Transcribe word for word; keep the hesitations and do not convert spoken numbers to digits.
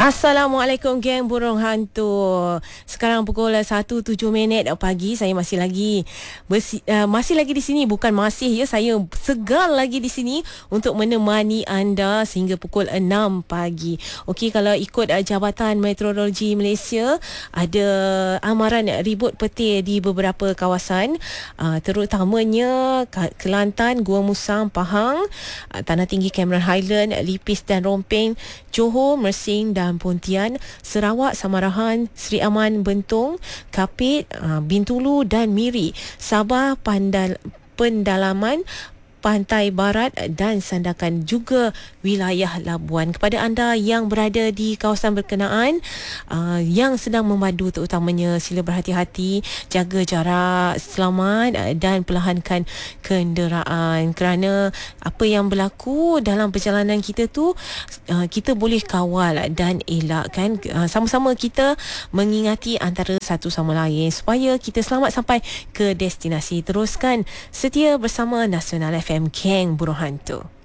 Assalamualaikum geng burung hantu. Sekarang pukul satu tujuh minit pagi. Saya masih lagi bersi, uh, masih lagi di sini, bukan masih ya, saya segar lagi di sini untuk menemani anda sehingga pukul enam pagi. Okey, kalau ikut uh, Jabatan Meteorologi Malaysia, ada amaran ribut petir di beberapa kawasan, uh, terutamanya Kelantan, Gua Musang, Pahang, uh, Tanah Tinggi, Cameron Highland, Lipis dan Romping, Johor, Mersing dan Pontian, Sarawak, Samarahan, Seri Aman, Bentong, Kapit, Bintulu dan Miri, Sabah, Pandal, Pendalaman, Pantai Barat dan Sandakan, juga wilayah Labuan. Kepada anda yang berada di kawasan berkenaan, uh, yang sedang memadu terutamanya, sila berhati-hati, jaga jarak, selamat uh, dan perlahankan kenderaan, kerana apa yang berlaku dalam perjalanan kita tu uh, kita boleh kawal dan elakkan. Uh, sama-sama kita mengingati antara satu sama lain supaya kita selamat sampai ke destinasi. Teruskan setia bersama Nasional F M Geng Burung Hantu.